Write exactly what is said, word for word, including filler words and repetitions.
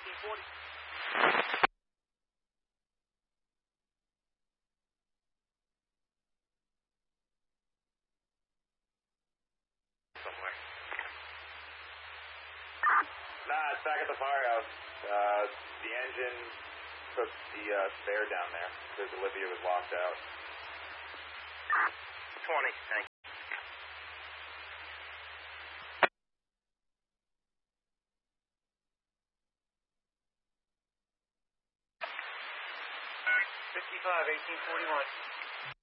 eighteen forty. Somewhere. Nah, it's back at the firehouse. Uh, the engine took the uh, spare down there because Olivia was locked out. twenty, thank you. fifty-five, eighteen forty-one.